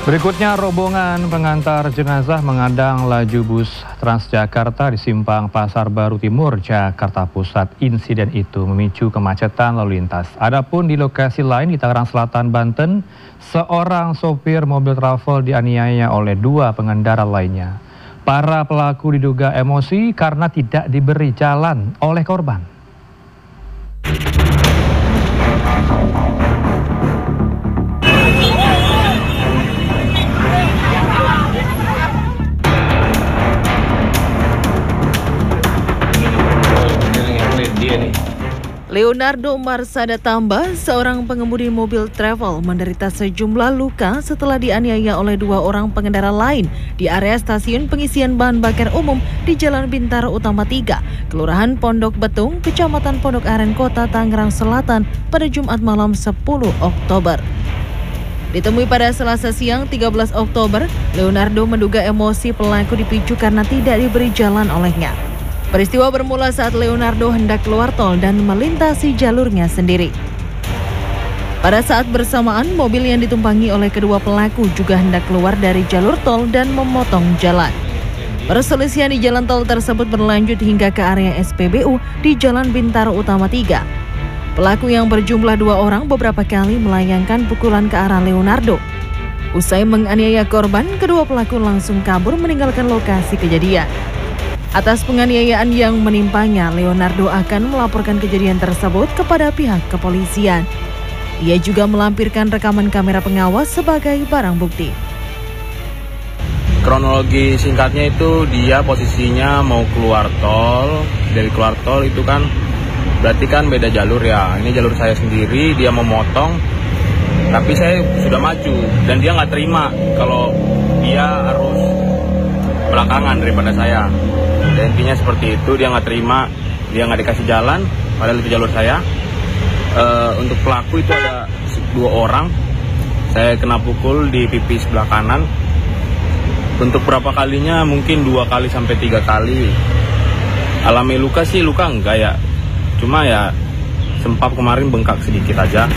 Berikutnya, rombongan pengantar jenazah mengadang laju bus Transjakarta di simpang Pasar Baru Timur, Jakarta Pusat. Insiden itu memicu kemacetan lalu lintas. Adapun di lokasi lain di Tangerang Selatan, Banten, seorang sopir mobil travel dianiaya oleh dua pengendara lainnya. Para pelaku diduga emosi karena tidak diberi jalan oleh korban. Leonardo Marsada Tamba, seorang pengemudi mobil travel, menderita sejumlah luka setelah dianiaya oleh dua orang pengendara lain di area stasiun pengisian bahan bakar umum di Jalan Bintaro Utama 3, Kelurahan Pondok Betung, Kecamatan Pondok Aren, Kota Tangerang Selatan pada Jumat malam 10 Oktober. Ditemui pada Selasa siang 13 Oktober, Leonardo menduga emosi pelaku dipicu karena tidak diberi jalan olehnya. Peristiwa bermula saat Leonardo hendak keluar tol dan melintasi jalurnya sendiri. Pada saat bersamaan, mobil yang ditumpangi oleh kedua pelaku juga hendak keluar dari jalur tol dan memotong jalan. Perselisihan di jalan tol tersebut berlanjut hingga ke area SPBU di Jalan Bintaro Utama 3. Pelaku yang berjumlah dua orang beberapa kali melayangkan pukulan ke arah Leonardo. Usai menganiaya korban, kedua pelaku langsung kabur meninggalkan lokasi kejadian. Atas penganiayaan yang menimpanya, Leonardo akan melaporkan kejadian tersebut kepada pihak kepolisian. Ia juga melampirkan rekaman kamera pengawas sebagai barang bukti. Kronologi singkatnya itu dia posisinya mau keluar tol. Dari keluar tol itu kan berarti kan beda jalur ya. Ini jalur saya sendiri, dia memotong. Tapi saya sudah maju dan dia nggak terima kalau dia harus belakangan daripada saya. Dan intinya seperti itu, dia nggak terima, dia nggak dikasih jalan, padahal itu jalur saya. Untuk pelaku itu ada dua orang, saya kena pukul di pipi sebelah kanan. Untuk berapa kalinya mungkin 2 kali sampai 3 kali. Alami luka sih luka enggak ya, cuma ya sempat kemarin bengkak sedikit aja.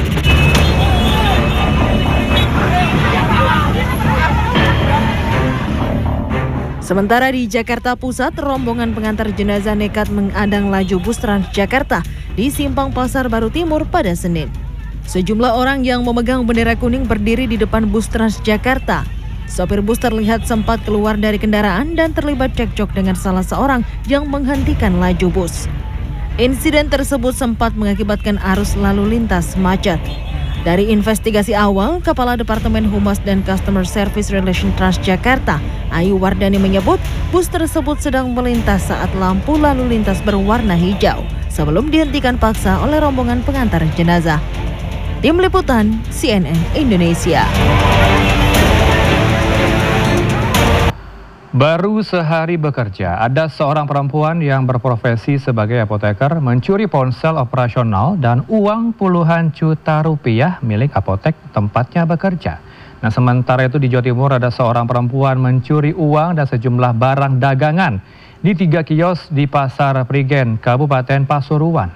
Sementara di Jakarta Pusat, rombongan pengantar jenazah nekat mengadang laju bus Transjakarta di simpang Pasar Baru Timur pada Senin. Sejumlah orang yang memegang bendera kuning berdiri di depan bus Transjakarta. Sopir bus terlihat sempat keluar dari kendaraan dan terlibat cekcok dengan salah seorang yang menghentikan laju bus. Insiden tersebut sempat mengakibatkan arus lalu lintas macet. Dari investigasi awal, Kepala Departemen Humas dan Customer Service Relation Transjakarta, Ayu Wardani menyebut bus tersebut sedang melintas saat lampu lalu lintas berwarna hijau sebelum dihentikan paksa oleh rombongan pengantar jenazah. Tim Liputan CNN Indonesia. Baru sehari bekerja, ada seorang perempuan yang berprofesi sebagai apoteker mencuri ponsel operasional dan uang puluhan juta rupiah milik apotek tempatnya bekerja. Nah, sementara itu di Jawa Timur ada seorang perempuan mencuri uang dan sejumlah barang dagangan di 3 kios di Pasar Prigen, Kabupaten Pasuruan.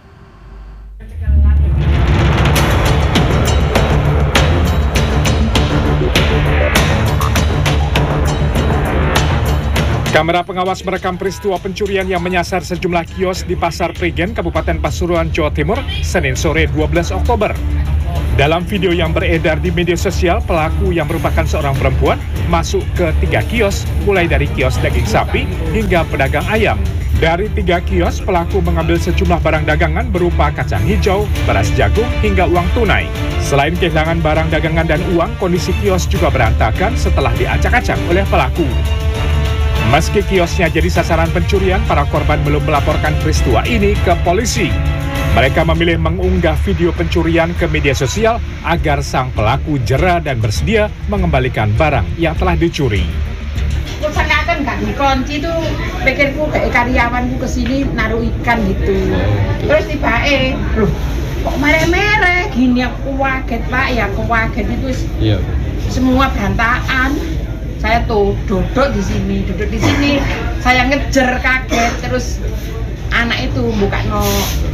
Kamera pengawas merekam peristiwa pencurian yang menyasar sejumlah kios di Pasar Prigen, Kabupaten Pasuruan, Jawa Timur, Senin sore 12 Oktober. Dalam video yang beredar di media sosial, pelaku yang merupakan seorang perempuan masuk ke 3 kios, mulai dari kios daging sapi hingga pedagang ayam. Dari 3 kios, pelaku mengambil sejumlah barang dagangan berupa kacang hijau, beras jagung, hingga uang tunai. Selain kehilangan barang dagangan dan uang, kondisi kios juga berantakan setelah diacak-acak oleh pelaku. Meski kiosnya jadi sasaran pencurian, para korban belum melaporkan peristiwa ini ke polisi. Mereka memilih mengunggah video pencurian ke media sosial agar sang pelaku jera dan bersedia mengembalikan barang yang telah dicuri. Usahakan nggak dikunci tuh, pikirku kayak karyawanku kesini naruh ikan gitu. Terus tiba-tiba, loh kok mereh-mereh gini, aku kaget Pak, ya aku kaget itu semua berantakan. Saya tuh duduk di sini, saya ngejer kaget, terus anak itu buka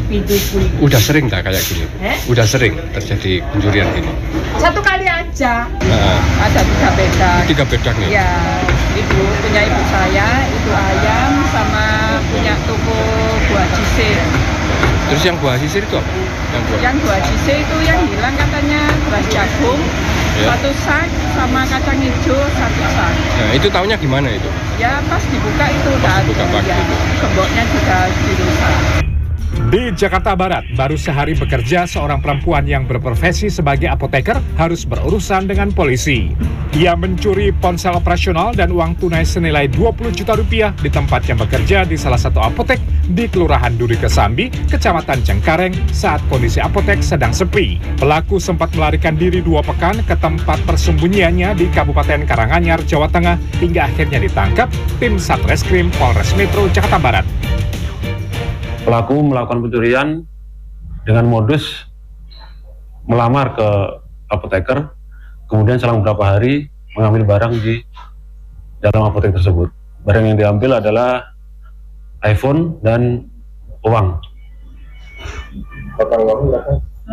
pintuku. Udah sering tak kayak gini? Udah sering terjadi pencurian gini? Satu kali aja. Nah, Ada 3 bedak. 3 bedak nih? Ya, itu punya ibu saya, itu ayam sama punya toko buah jisir. Terus yang buah sisir itu apa? Yang buah jisir itu yang hilang katanya beras jagung, Ya. 1 sak sama kacang hijau 1 sak. Nah, itu tahunya gimana itu? Ya pas dibuka itu udah dibuka ada, pagi ya, itu. gemboknya juga dirusak. Di Jakarta Barat, baru sehari bekerja seorang perempuan yang berprofesi sebagai apoteker harus berurusan dengan polisi. Ia mencuri ponsel operasional dan uang tunai senilai 20 juta rupiah di tempatnya bekerja di salah satu apotek di Kelurahan Duri Kesambi, Kecamatan Cengkareng saat kondisi apotek sedang sepi. Pelaku sempat melarikan diri 2 pekan ke tempat persembunyiannya di Kabupaten Karanganyar, Jawa Tengah hingga akhirnya ditangkap tim Satreskrim Polres Metro Jakarta Barat. Pelaku melakukan pencurian dengan modus melamar ke apoteker, kemudian selang beberapa hari mengambil barang di dalam apotek tersebut. Barang yang diambil adalah iPhone dan uang. Total uang berapa?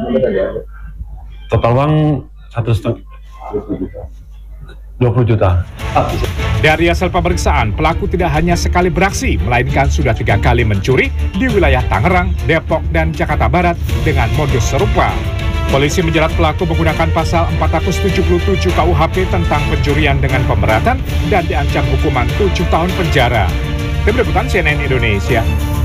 Total uang 20 juta. Dari hasil pemeriksaan, pelaku tidak hanya sekali beraksi, melainkan sudah 3 kali mencuri di wilayah Tangerang, Depok, dan Jakarta Barat dengan modus serupa. Polisi menjerat pelaku menggunakan pasal 477 KUHP tentang pencurian dengan pemberatan dan diancam hukuman 7 tahun penjara. Tim Liputan CNN Indonesia.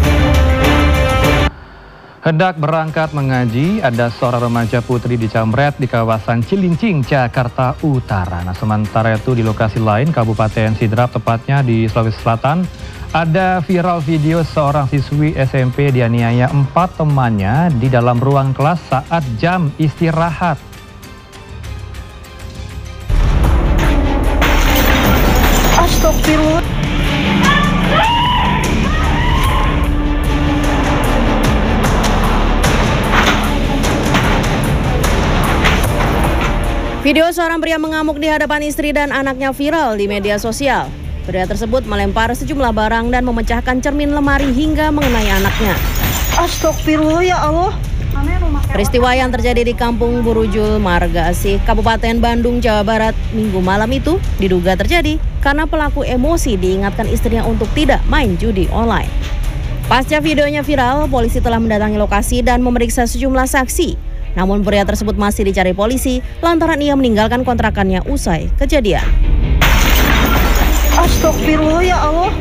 Hendak berangkat mengaji, ada seorang remaja putri dicamret di kawasan Cilincing, Jakarta Utara. Nah, sementara itu di lokasi lain, Kabupaten Sidrap, tepatnya di Sulawesi Selatan, ada viral video seorang siswi SMP dianiaya 4 temannya di dalam ruang kelas saat jam istirahat. Astagfirullah. Video seorang pria mengamuk di hadapan istri dan anaknya viral di media sosial. Pria tersebut melempar sejumlah barang dan memecahkan cermin lemari hingga mengenai anaknya. Astagfirullah ya Allah. Peristiwa yang terjadi di Kampung Burujul, Marga Asih, Kabupaten Bandung, Jawa Barat, Minggu malam itu diduga terjadi karena pelaku emosi diingatkan istrinya untuk tidak main judi online. Pasca videonya viral, polisi telah mendatangi lokasi dan memeriksa sejumlah saksi. Namun pria tersebut masih dicari polisi lantaran ia meninggalkan kontrakannya usai kejadian. Astagfirullah ya Allah.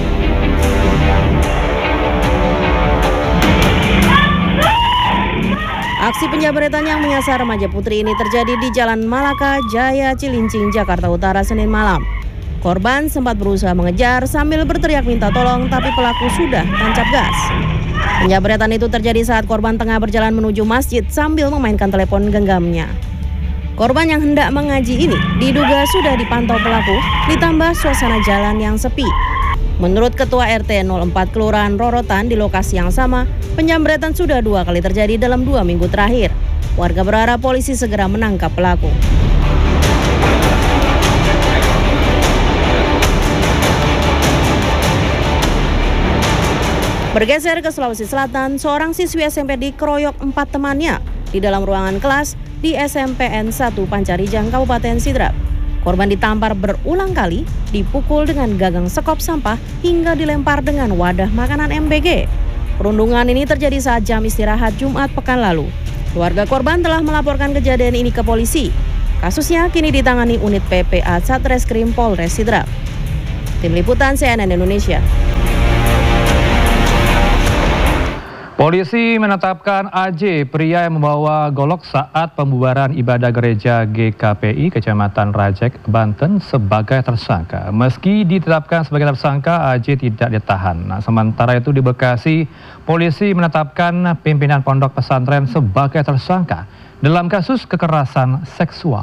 Aksi penjamretan yang menyasar remaja putri ini terjadi di Jalan Malaka, Jaya, Cilincing, Jakarta Utara, Senin malam. Korban sempat berusaha mengejar sambil berteriak minta tolong, tapi pelaku sudah tancap gas. Penjamretan itu terjadi saat korban tengah berjalan menuju masjid sambil memainkan telepon genggamnya. Korban yang hendak mengaji ini diduga sudah dipantau pelaku, ditambah suasana jalan yang sepi. Menurut Ketua RT 04 Kelurahan Rorotan di lokasi yang sama, penjamretan sudah 2 kali terjadi dalam 2 minggu terakhir. Warga berharap polisi segera menangkap pelaku. Bergeser ke Sulawesi Selatan, seorang siswi SMP dikeroyok 4 temannya di dalam ruangan kelas di SMPN 1 Pancarijang, Kabupaten Sidrap. Korban ditampar berulang kali, dipukul dengan gagang sekop sampah hingga dilempar dengan wadah makanan MBG. Perundungan ini terjadi saat jam istirahat Jumat pekan lalu. Keluarga korban telah melaporkan kejadian ini ke polisi. Kasusnya kini ditangani unit PPA Satreskrim Polres Sidrap. Tim Liputan CNN Indonesia. Polisi menetapkan AJ, pria yang membawa golok saat pembubaran ibadah gereja GKPI Kecamatan Rajek, Banten sebagai tersangka. Meski ditetapkan sebagai tersangka, AJ tidak ditahan. Nah, sementara itu di Bekasi, polisi menetapkan pimpinan pondok pesantren sebagai tersangka dalam kasus kekerasan seksual.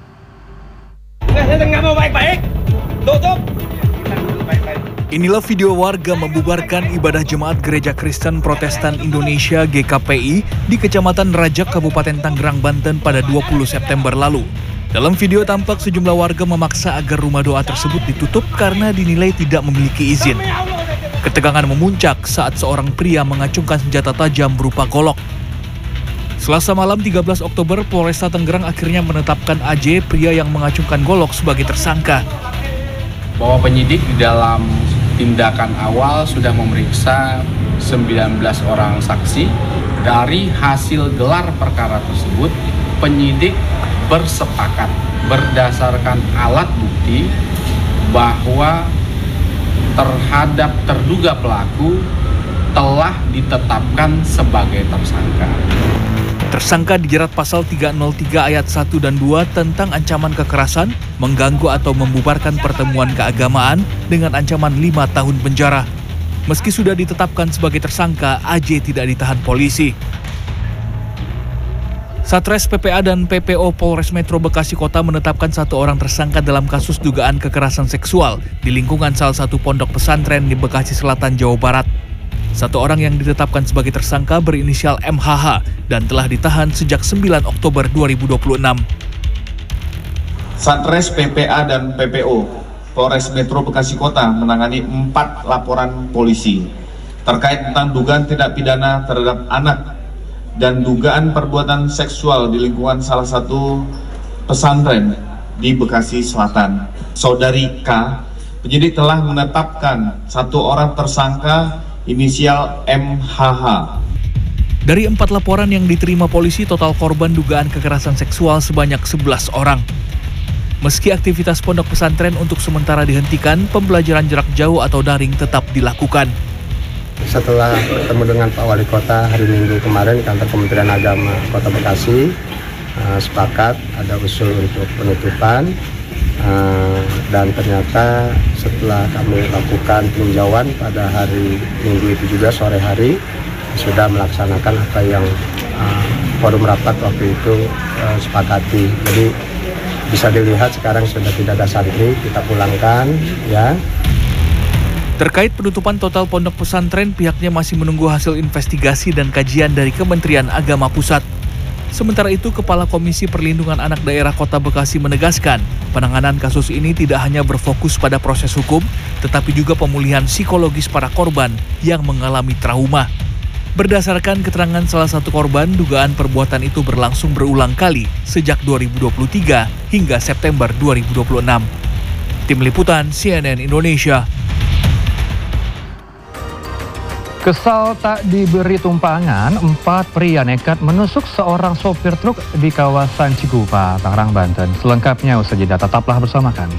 Nggak mau baik-baik, tutup. Inilah video warga membubarkan ibadah jemaat Gereja Kristen Protestan Indonesia GKPI di Kecamatan Rajek, Kabupaten Tangerang, Banten pada 20 September lalu. Dalam video tampak sejumlah warga memaksa agar rumah doa tersebut ditutup karena dinilai tidak memiliki izin. Ketegangan memuncak saat seorang pria mengacungkan senjata tajam berupa golok. Selasa malam 13 Oktober, Polresta Tangerang akhirnya menetapkan AJ, pria yang mengacungkan golok, sebagai tersangka. Bahwa penyidik di dalam tindakan awal sudah memeriksa 19 orang saksi. Dari hasil gelar perkara tersebut, penyidik bersepakat berdasarkan alat bukti bahwa terhadap terduga pelaku telah ditetapkan sebagai tersangka. Tersangka dijerat pasal 303 ayat 1 dan 2 tentang ancaman kekerasan, mengganggu atau membubarkan pertemuan keagamaan dengan ancaman 5 tahun penjara. Meski sudah ditetapkan sebagai tersangka, AJ tidak ditahan polisi. Satres PPA dan PPO Polres Metro Bekasi Kota menetapkan 1 orang tersangka dalam kasus dugaan kekerasan seksual di lingkungan salah satu pondok pesantren di Bekasi Selatan, Jawa Barat. 1 orang yang ditetapkan sebagai tersangka berinisial MHH dan telah ditahan sejak 9 Oktober 2026. Satres PPA dan PPO Polres Metro Bekasi Kota menangani 4 laporan polisi terkait tentang dugaan tindak pidana terhadap anak dan dugaan perbuatan seksual di lingkungan salah satu pesantren di Bekasi Selatan. Saudari K, penyidik telah menetapkan 1 orang tersangka inisial MHH. Dari 4 laporan yang diterima polisi, total korban dugaan kekerasan seksual sebanyak 11 orang. Meski aktivitas pondok pesantren untuk sementara dihentikan, pembelajaran jarak jauh atau daring tetap dilakukan. Setelah bertemu dengan Pak Wali Kota hari Minggu kemarin, kantor Kementerian Agama Kota Bekasi sepakat ada usul untuk penutupan, dan ternyata setelah kami lakukan peninjauan pada hari Minggu itu juga sore hari sudah melaksanakan apa yang forum rapat waktu itu sepakati. Jadi bisa dilihat sekarang sudah tidak ada santri, kita pulangkan ya. Terkait penutupan total pondok pesantren, pihaknya masih menunggu hasil investigasi dan kajian dari Kementerian Agama Pusat. Sementara itu, Kepala Komisi Perlindungan Anak Daerah Kota Bekasi menegaskan, penanganan kasus ini tidak hanya berfokus pada proses hukum, tetapi juga pemulihan psikologis para korban yang mengalami trauma. Berdasarkan keterangan salah satu korban, dugaan perbuatan itu berlangsung berulang kali sejak 2023 hingga September 2026. Tim Liputan CNN Indonesia. Kesal tak diberi tumpangan, 4 pria nekat menusuk seorang sopir truk di kawasan Cikupa, Tangerang, Banten. Selengkapnya usai jeda, tetaplah bersama kami.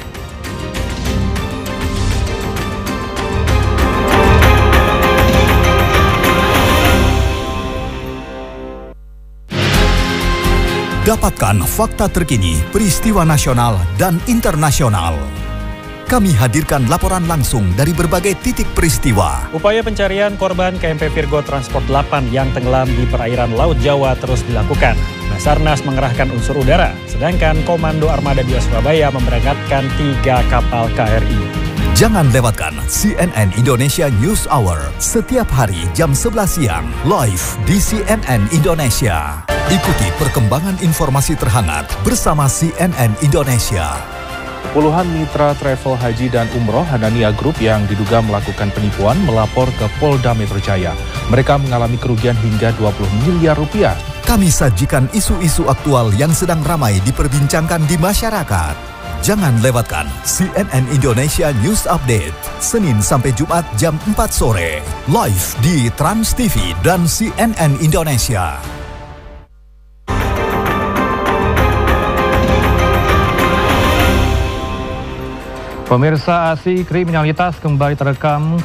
Dapatkan fakta terkini, peristiwa nasional dan internasional. Kami hadirkan laporan langsung dari berbagai titik peristiwa. Upaya pencarian korban KMP Virgo Transport 8 yang tenggelam di perairan Laut Jawa terus dilakukan. Basarnas mengerahkan unsur udara, sedangkan Komando Armada 2 Surabaya memberangkatkan 3 kapal KRI. Jangan lewatkan CNN Indonesia News Hour setiap hari jam 11 siang, live di CNN Indonesia. Ikuti perkembangan informasi terhangat bersama CNN Indonesia. Puluhan mitra travel haji dan umroh Hanania Group yang diduga melakukan penipuan melapor ke Polda Metro Jaya. Mereka mengalami kerugian hingga 20 miliar rupiah. Kami sajikan isu-isu aktual yang sedang ramai diperbincangkan di masyarakat. Jangan lewatkan CNN Indonesia News Update, Senin sampai Jumat jam 4 sore, live di Trans TV dan CNN Indonesia. Pemirsa, aksi kriminalitas kembali terekam